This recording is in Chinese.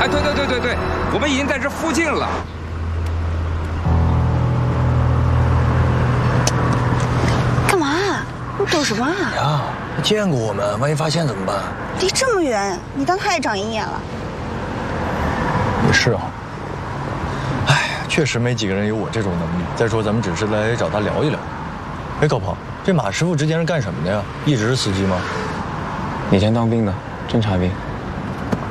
哎，对，我们已经在这附近了。 干嘛？你躲什么啊？ 呀，见过我们，万一发现怎么办？ 离这么远，你当他也长鹰眼了？ 也是啊。哎呀，确实没几个人有我这种能力。再说咱们只是来找他聊一聊。哎，高鹏，这马师傅之前是干什么的呀？一直是司机吗？ 以前当兵的，侦察兵。